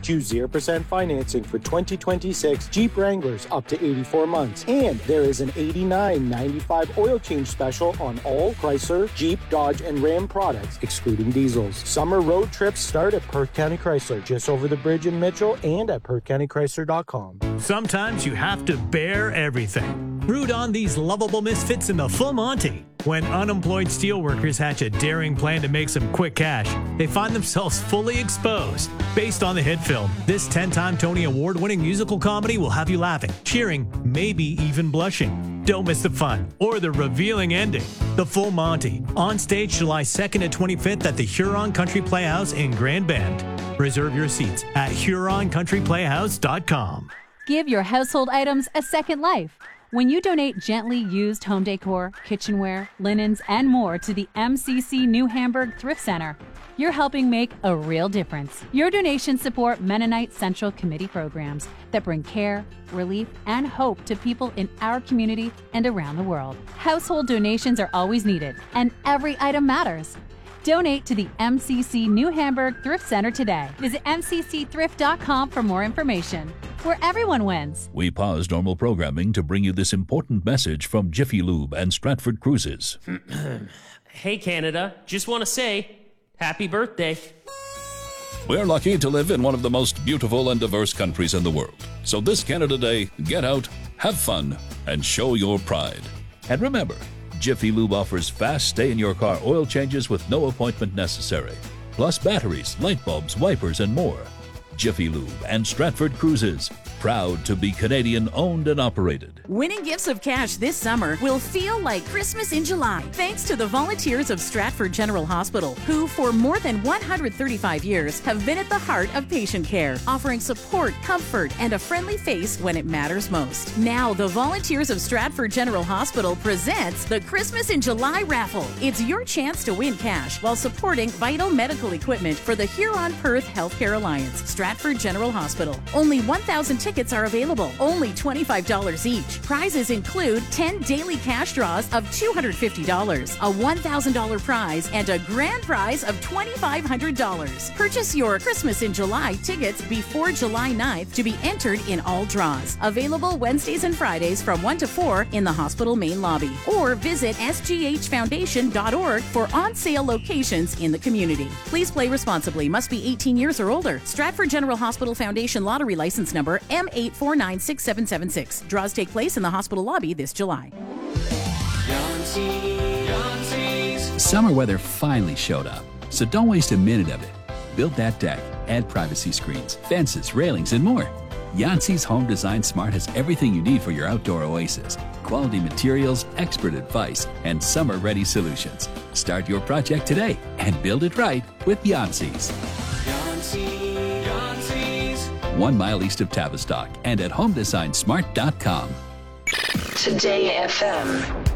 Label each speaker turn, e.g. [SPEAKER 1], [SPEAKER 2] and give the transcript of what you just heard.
[SPEAKER 1] Choose 0% financing for 2026 Jeep Wranglers up to 84 months. And there is an $89.95 oil change special on all Chrysler, Jeep, Dodge, and Ram products, excluding diesels. Summer road trips start at Perth County Chrysler, just over the bridge in Mitchell, and at PerthCountyChrysler.com.
[SPEAKER 2] Sometimes you have to bear everything. Root on these lovable misfits in the Full Monty. When unemployed steelworkers hatch a daring plan to make some quick cash, they find themselves fully exposed. Based on the hit film, this 10-time Tony Award-winning musical comedy will have you laughing, cheering, maybe even blushing. Don't miss the fun or the revealing ending. The Full Monty, on stage July 2nd and 25th at the Huron Country Playhouse in Grand Bend. Reserve your seats at HuronCountryPlayhouse.com.
[SPEAKER 3] Give your household items a second life. When you donate gently used home decor, kitchenware, linens, and more to the MCC New Hamburg Thrift Center, you're helping make a real difference. Your donations support Mennonite Central Committee programs that bring care, relief, and hope to people in our community and around the world. Household donations are always needed, and every item matters. Donate to the MCC New Hamburg Thrift Center today. Visit mccthrift.com for more information, where everyone wins.
[SPEAKER 4] We pause normal programming to bring you this important message from Jiffy Lube and Stratford Cruises.
[SPEAKER 5] Hey, Canada. Just want to say, happy birthday.
[SPEAKER 4] We're lucky to live in one of the most beautiful and diverse countries in the world. So this Canada Day, get out, have fun, and show your pride. And remember, Jiffy Lube offers fast stay-in-your-car oil changes with no appointment necessary, plus batteries, light bulbs, wipers, and more. Jiffy Lube and Stratford Cruises, proud to be Canadian-owned and operated.
[SPEAKER 6] Winning gifts of cash this summer will feel like Christmas in July, thanks to the volunteers of Stratford General Hospital, who for more than 135 years have been at the heart of patient care, offering support, comfort, and a friendly face when it matters most. Now, the volunteers of Stratford General Hospital presents the Christmas in July raffle. It's your chance to win cash while supporting vital medical equipment for the Huron-Perth Healthcare Alliance. Stratford General Hospital. Only 1,000 tickets are available, only $25 each. Prizes include 10 daily cash draws of $250, a $1,000 prize, and a grand prize of $2,500. Purchase your Christmas in July tickets before July 9th to be entered in all draws. Available Wednesdays and Fridays from 1 to 4 in the hospital main lobby. Or visit sghfoundation.org for on-sale locations in the community. Please play responsibly. Must be 18 years or older. Stratford General Hospital Foundation Lottery License Number M8496776. Draws take place in the hospital lobby this July.
[SPEAKER 7] Summer weather finally showed up, so don't waste a minute of it. Build that deck, add privacy screens, fences, railings, and more. Yancey's Home Design Smart has everything you need for your outdoor oasis. Quality materials, expert advice, and summer-ready solutions. Start your project today and build it right with Yancey's. 1 mile east of Tavistock and at homedesignsmart.com.
[SPEAKER 8] Today FM.